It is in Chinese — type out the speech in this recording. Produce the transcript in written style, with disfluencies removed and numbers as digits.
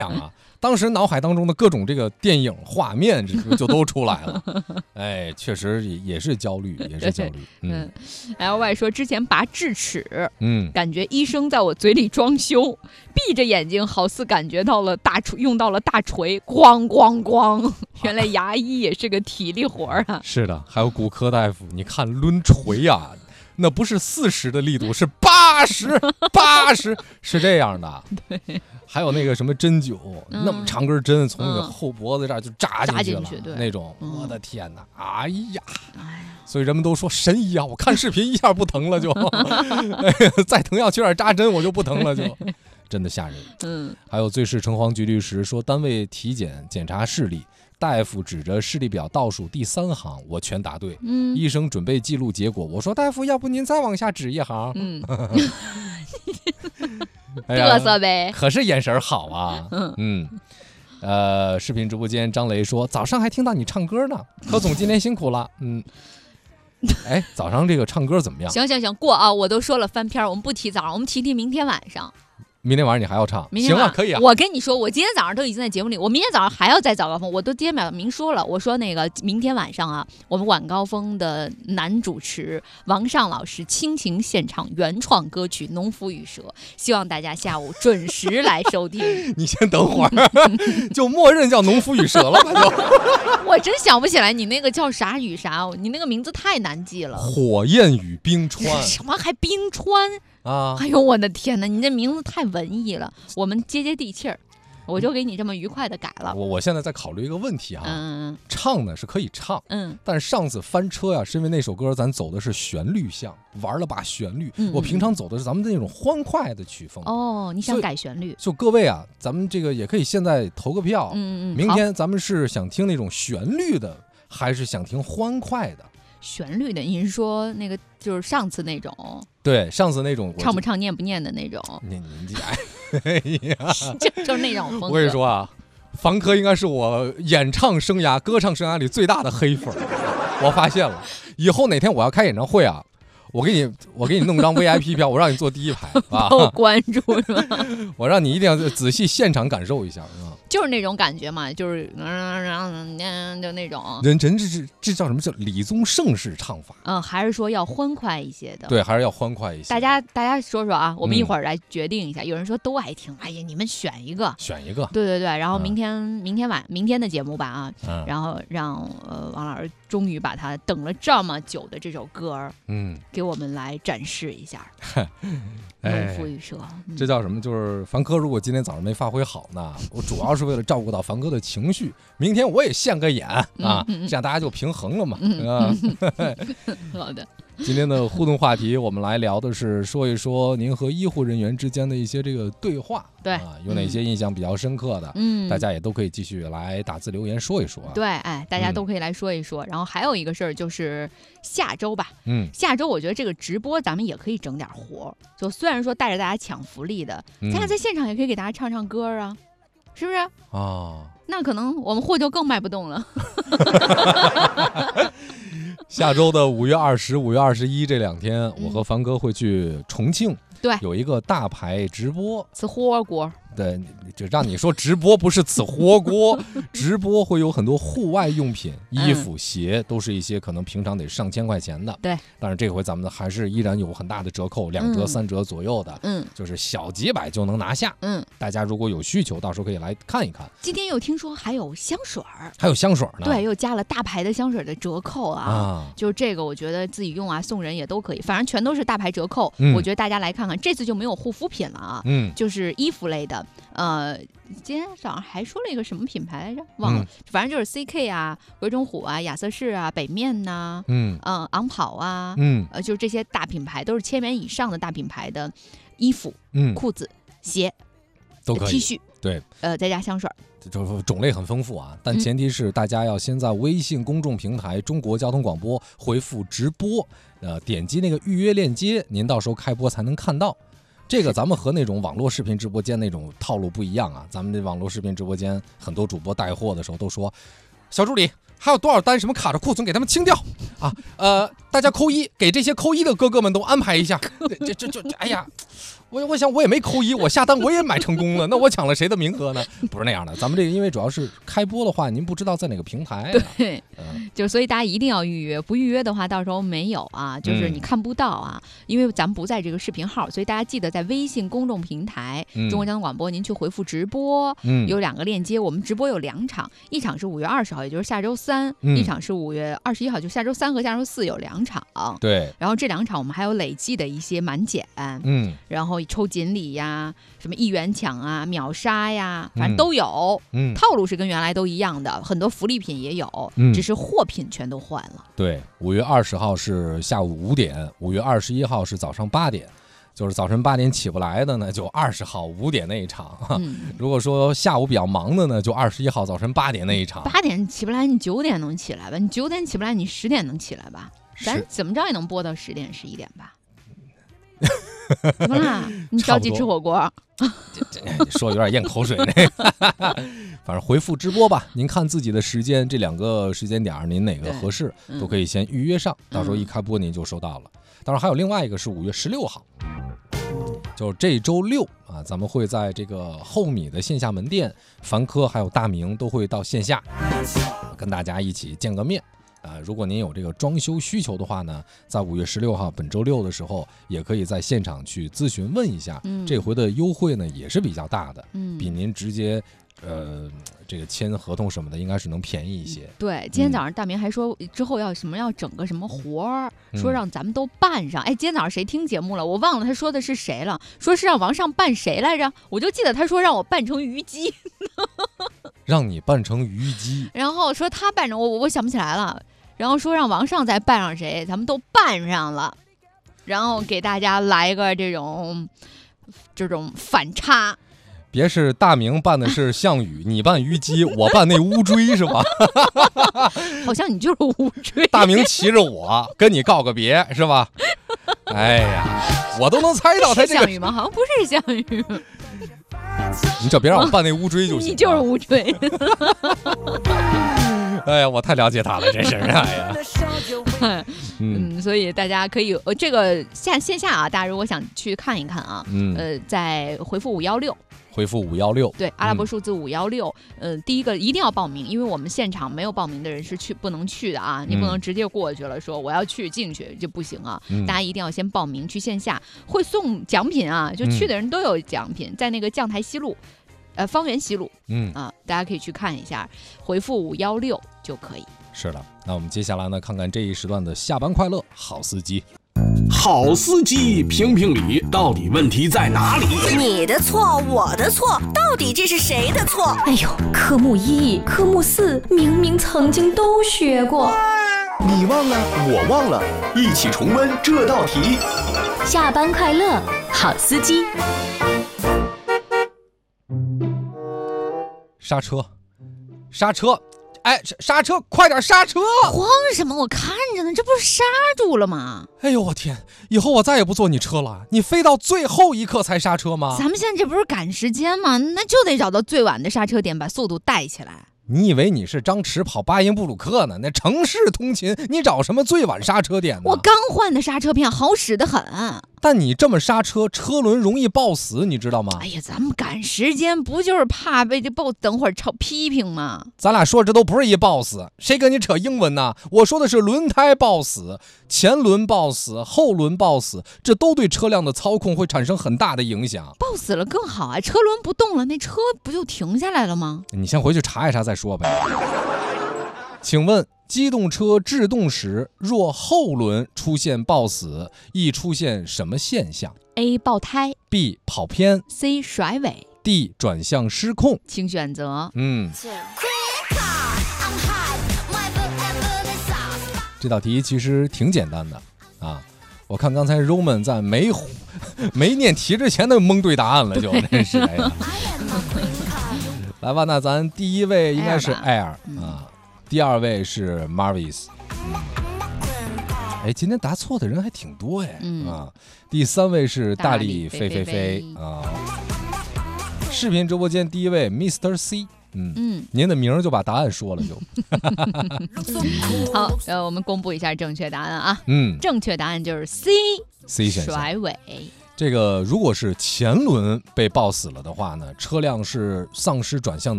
啊，当时脑海当中的各种这个电影画面就都出来了。哎，确实也是焦虑，也是焦虑。 LY 说之前拔智齿，感觉医生在我嘴里装修，闭着眼睛好似感觉到了用到了大锤，咣咣咣。原来牙医也是个体力活啊。 是的，还有骨科大夫，你看抡锤啊，那不是40的力度，是80，是这样的。 对。 还有那个什么针灸，那么长根针从你的后脖子这儿就扎进去了，那种，我的天哪！哎呀，所以人们都说神医啊，我看视频一下不疼了就，再疼要去点扎针我就不疼了就，真的吓人。还有最是城隍局律师说，单位体检检查视力，大夫指着视力表倒数第3行，我全答对。医生准备记录结果，我说大夫，要不您再往下指一行？ 嘚瑟呗， 可是眼神好啊。视频直播间张雷说，早上还听到你唱歌呢，何总今天辛苦了。哎，早上这个唱歌怎么样？ 行过啊，我都说了翻篇，我们不提早上，我们提明天晚上。 明天晚上你还要唱？行啊，可以啊。 我跟你说，我今天早上都已经在节目里，我明天早上还要再早高峰，我都今天明说了，我说那个明天晚上啊，我们晚高峰的男主持王尚老师倾情献唱原创歌曲《农夫与蛇》，希望大家下午准时来收听。 你先等会儿，就默认叫《农夫与蛇》了吧？就我真想不起来你那个叫啥与啥，你那个名字太难记了。 火焰与冰川， 什么还冰川？哎呦我的天哪，你这名字太文艺了，我们接地气儿，我就给你这么愉快的改了。 我现在在考虑一个问题啊，唱呢是可以唱，但是上次翻车呀，是因为那首歌咱走的是旋律项，玩了把旋律，我平常走的是咱们那种欢快的曲风。 你想改旋律？ 就各位啊，咱们这个也可以现在投个票，明天咱们是想听那种旋律的，还是想听欢快的？ 旋律的，你是说那个就是上次那种？ 对，上次那种唱不唱念不念的那种。 哎呀， 就是那种风格。 我跟你说啊，房科应该是我演唱生涯、歌唱生涯里最大的黑粉。我发现了，以后哪天我要开演唱会啊，我给你弄张 VIP 票，我让你坐第一排啊， 我关注是吧？ 我让你一定要仔细现场感受一下，是吧？ 就是那种感觉嘛，就是就那种。 人这叫什么叫李宗盛式唱法？ 还是说要欢快一些的？ 对，还是要欢快一些。 大家说说啊，我们一会儿来决定一下。有人说都爱听，哎呀，你们选一个。对，然后明天的节目吧啊，然后让王老师终于把他等了这么久的这首歌，给我们来展示一下。农夫与蛇， 这叫什么？就是凡哥如果今天早上没发挥好呢，我主要是为了照顾到凡哥的情绪，明天我也现个眼啊，这样大家就平衡了嘛。 好的。 今天的互动话题，我们来聊的是说一说您和医护人员之间的一些这个对话， 对有哪些印象比较深刻的？大家也都可以继续来打字留言说一说。 对，大家都可以来说一说。然后还有一个事儿就是下周吧，下周我觉得这个直播咱们也可以整点活，就虽然说带着大家抢福利的，咱俩在现场也可以给大家唱唱歌啊，是不是？那可能我们货就更卖不动了。 下周的5月20、5月21这2天，我和凡哥会去重庆， 对， 有一个大牌直播， 吃火锅。 对，就让你说直播不是吃火锅，直播会有很多户外用品，衣服、鞋，都是一些可能平常得上千块钱的。 对， 但是这回咱们还是依然有很大的折扣，2折、3折左右的。就是小几百就能拿下。大家如果有需求，到时候可以来看一看。 今天又听说还有香水儿， 呢？ 对，又加了大牌的香水的折扣啊。就是这个，我觉得自己用啊，送人也都可以，反正全都是大牌折扣。我觉得大家来看看，这次就没有护肤品了啊。就是衣服类的。今天早上还说了一个什么品牌来着？忘了，反正就是 CK 啊、鬼冢虎啊、亚瑟士啊、北面呐，昂跑啊，就是这些大品牌，都是1000元以上的大品牌的衣服、裤子、鞋都可以 ，T 恤， 对， 再加香水。 就种类很丰富啊，但前提是大家要先在微信公众平台中国交通广播回复直播，点击那个预约链接，您到时候开播才能看到。这个咱们和那种网络视频直播间那种套路不一样啊，咱们这网络视频直播间很多主播带货的时候都说，小助理还有多少单什么卡着库存给他们清掉啊，大家扣1，给这些扣1的哥哥们都安排一下。这哎呀， 我想我也没扣一，我下单我也买成功了，那我抢了谁的名额呢？不是那样的，咱们这个因为主要是开播的话，您不知道在哪个平台。 对，就所以大家一定要预约，不预约的话，到时候没有啊，就是你看不到啊，因为咱们不在这个视频号，所以大家记得在微信公众平台中国交通广播，您去回复直播，有2个链接，我们直播有2场，一场是5月20号，也就是下周3，一场是5月21号，就下周3和下周4有2场。 对， 然后这2场我们还有累计的一些满减，然后抽锦鲤呀，什么1元抢啊、秒杀呀，反正都有。套路是跟原来都一样的，很多福利品也有，只是货品全都换了。 对，5月20号是下午5点，5月21号是早上8点。就是早晨8点起不来的呢，就20号5点那一场。如果说下午比较忙的呢，就21号早晨8点那一场。 8点起不来，你9点能起来吧？你9点起不来，你10点能起来吧？咱怎么着也能播到10点11点吧？怎么啦？你着急吃火锅？ 说有点咽口水反正回复直播吧，您看自己的时间，这2个时间点您哪个合适，都可以先预约上，到时候一开播您就收到了。当然还有另外一个是5月16号，就是这周六啊，咱们会在这个厚米的线下门店，凡科还有大明都会到线下跟大家一起见个面。如果您有这个装修需求的话呢，在5月16号本周六的时候，也可以在现场去咨询问一下。这回的优惠呢也是比较大的，比您直接这个签合同什么的应该是能便宜一些。 对，今天早上大明还说之后要整个什么活儿，说让咱们都办上。今天早上谁听节目了？我忘了他说的是谁了，说是让王上办谁来着？我就记得他说让我办成虞姬。 让你办成虞姬， 然后说他办成我想不起来了，然后说让王上再办上谁，咱们都办上了，然后给大家来一个这种反差。 别是大明办的是项羽，你办虞姬，我办那乌骓是吧？ 好像你就是乌骓。 大明骑着我跟你告个别是吧？哎呀，我都能猜到他这个项羽吗？好像不是项羽。 你只要别让我办那乌骓就行。 你就是乌骓。 哎呀，我太了解他了，这是哎呀。 所以大家可以这个线下啊，大家如果想去看一看啊，再回复516。 回复516， 对，阿拉伯数字516。第一个一定要报名，因为我们现场没有报名的人是不能去的啊，你不能直接过去了说我要进去就不行啊，大家一定要先报名去线下，会送奖品啊，就去的人都有奖品，在那个将台西路，方圆西路，大家可以去看一下，回复516就可以。 是的，那我们接下来呢，看看这一时段的下班快乐好司机。 好司机评评理，到底问题在哪里？ 你的错，我的错，到底这是谁的错？ 哎呦，科目1、科目4明明曾经都学过， 你忘了，我忘了，一起重温这道题。 下班快乐，好司机。 刹车，刹车。刹车，快点刹车！ 慌什么？我看着呢，这不是刹住了吗？ 哎呦我天，以后我再也不坐你车了，你非到最后一刻才刹车吗？ 咱们现在这不是赶时间吗？那就得找到最晚的刹车点，把速度带起来。 你以为你是张弛跑巴音布鲁克呢？那城市通勤，你找什么最晚刹车点呢？ 我刚换的刹车片，好使得很。 但你这么刹车，车轮容易抱死，你知道吗？ 哎呀，咱们赶时间不就是怕被这boss等会儿批评吗？ 咱俩说这都不是一抱死，谁跟你扯英文呢？我说的是轮胎抱死，前轮抱死，后轮抱死，这都对车辆的操控会产生很大的影响。 抱死了更好啊，车轮不动了，那车不就停下来了吗？ 你先回去查一查再说呗。请问机动车制动时，若后轮出现抱死，易出现什么现象 ？A. 爆胎 B. 跑偏 C. 甩尾 D. 转向失控。 请选择。 这道题其实挺简单的啊。我看刚才 Roman 在没念题之前都蒙对答案了，就真是哎呀。来吧，那咱第一位应该是 Air 啊，第二位是 Marvis。今天答错的人还挺多第三位是大力飞飞啊。视频直播间第一位 Mr. C。您的名就把答案说了就。 好，我们公布一下正确答案啊。正确答案就是 C 选项甩尾。 这个如果是前轮被爆死了的话呢，车辆是丧失转向